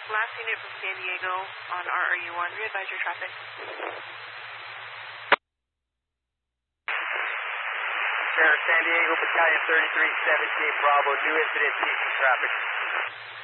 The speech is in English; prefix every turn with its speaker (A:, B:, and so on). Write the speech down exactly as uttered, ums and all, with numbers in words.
A: Last unit from San Diego on R R U one. Readvise your traffic.
B: San Diego Battalion thirty-three seventeen Bravo, new incident, ceasing traffic.